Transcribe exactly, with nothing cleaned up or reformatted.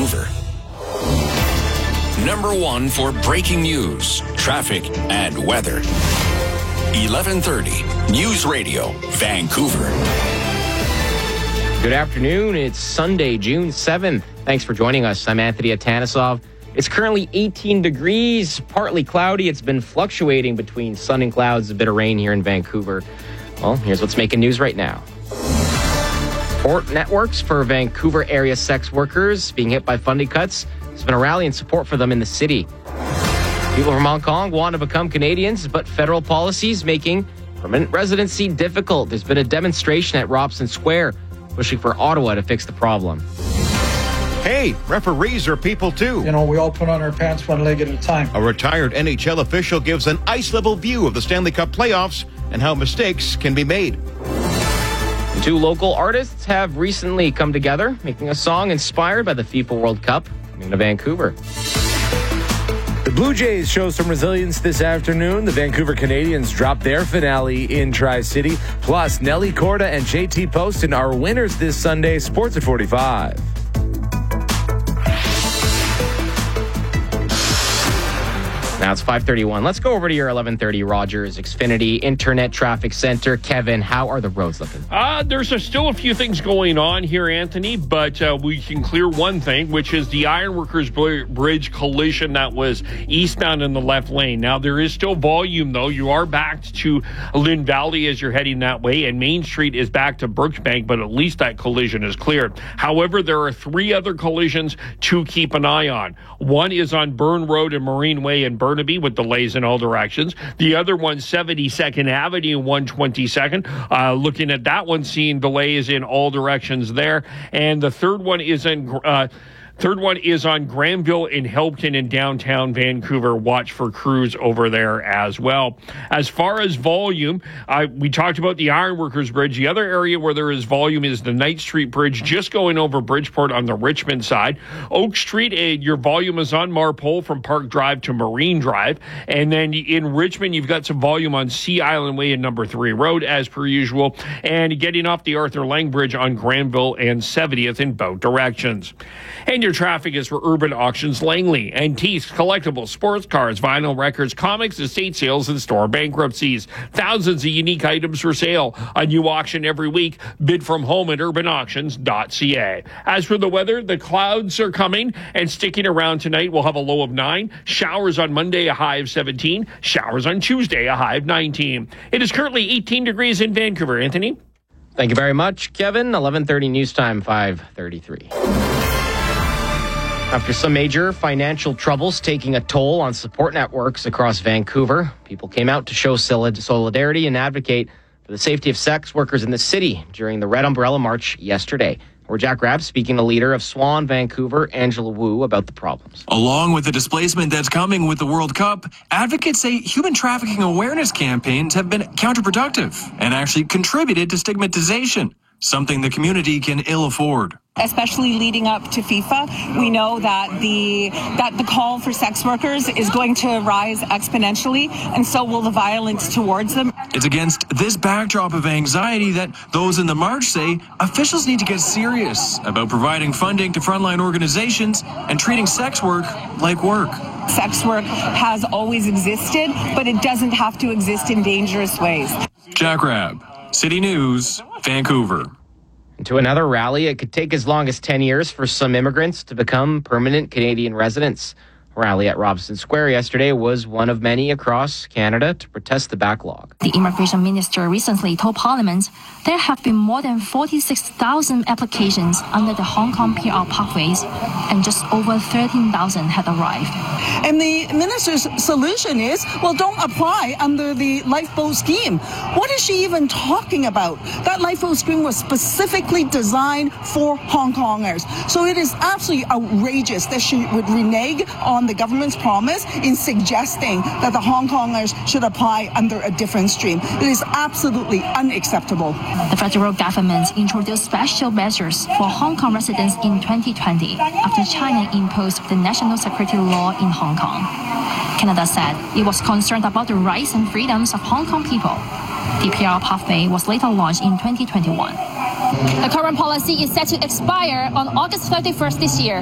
Vancouver. Number one for breaking news, traffic, and weather. eleven thirty News Radio, Vancouver. Good afternoon. It's Sunday, June seventh. Thanks for joining us. I'm Anthony Atanisov. It's currently eighteen degrees, partly cloudy. It's been fluctuating between sun and clouds, a bit of rain here in Vancouver. Well, here's what's making news right now. Support networks for Vancouver area sex workers being hit by funding cuts. There's been a rally in support for them in the city. People from Hong Kong want to become Canadians, but federal policies making permanent residency difficult. There's been a demonstration at Robson Square pushing for Ottawa to fix the problem. Hey, referees are people too. You know, we all put on our pants one leg at a time. A retired N H L official gives an ice-level view of the Stanley Cup playoffs and how mistakes can be made. Two local artists have recently come together, making a song inspired by the FIFA World Cup coming to Vancouver. The Blue Jays show some resilience this afternoon. The Vancouver Canadians dropped their finale in Tri-City. Plus, Nelly Corda and J T Poston are winners this Sunday. Sports at forty-five. Now it's five thirty-one. Let's go over to your eleven thirty Rogers Xfinity Internet Traffic Center. Kevin, how are the roads looking? Uh, there's a, still a few things going on here, Anthony, but uh, we can clear one thing, which is the Ironworkers Bridge collision that was eastbound in the left lane. Now, there is still volume, though. You are backed to Lynn Valley as you're heading that way, and Main Street is back to Brooksbank, but at least that collision is cleared. However, there are three other collisions to keep an eye on. One is on Burn Road and Marine Way in Burnaby with delays in all directions. The other one, seventy-second Avenue, one twenty-second. Uh, looking at that one, seeing delays in all directions there. And the third one is in... Uh, Third one is on Granville in Helpton in downtown Vancouver. Watch for crews over there as well. As far as volume, uh, we talked about the Ironworkers Bridge. The other area where there is volume is the Knight Street Bridge, just going over Bridgeport on the Richmond side. Oak Street, uh, your volume is on Marpole from Park Drive to Marine Drive. And then in Richmond, you've got some volume on Sea Island Way and Number three Road, as per usual. And getting off the Arthur Lang Bridge on Granville and seventieth in both directions. And your traffic is for Urban Auctions Langley. Antiques, collectibles, sports cars, vinyl records, comics, estate sales, and store bankruptcies. Thousands of unique items for sale. A new auction every week. Bid from home at urban auctions dot c a. As for the weather, the clouds are coming and sticking around tonight. We'll have a low of nine. Showers on Monday, a high of seventeen. Showers on Tuesday, a high of nineteen. It is currently eighteen degrees in Vancouver. Anthony? Thank you very much, Kevin. eleven thirty News Time, five thirty-three. After some major financial troubles taking a toll on support networks across Vancouver, people came out to show solidarity and advocate for the safety of sex workers in the city during the Red Umbrella March yesterday. We're Jack Rabb speaking to leader of Swan Vancouver, Angela Wu, about the problems. Along with the displacement that's coming with the World Cup, advocates say human trafficking awareness campaigns have been counterproductive and actually contributed to stigmatization, something the community can ill afford. Especially leading up to FIFA, we know that the that the call for sex workers is going to rise exponentially, and so will the violence towards them. It's against this backdrop of anxiety that those in the march say officials need to get serious about providing funding to frontline organizations and treating sex work like work. Sex work has always existed, but it doesn't have to exist in dangerous ways. Jack Rabb, City News, Vancouver. And to another rally, it could take as long as ten years for some immigrants to become permanent Canadian residents. A rally at Robson Square yesterday was one of many across Canada to protest the backlog. The immigration minister recently told Parliament there have been more than forty-six thousand applications under the Hong Kong P R pathways, and just over thirteen thousand had arrived. And the minister's solution is, well, don't apply under the lifeboat scheme. What is she even talking about? That lifeboat scheme was specifically designed for Hong Kongers. So it is absolutely outrageous that she would renege on the government's promise in suggesting that the Hong Kongers should apply under a different stream. It is absolutely unacceptable. The federal government introduced special measures for Hong Kong residents in twenty twenty after China imposed the national security law in Hong Kong. Canada said it was concerned about the rights and freedoms of Hong Kong people. The P R pathway was later launched in twenty twenty-one. The current policy is set to expire on August thirty-first this year.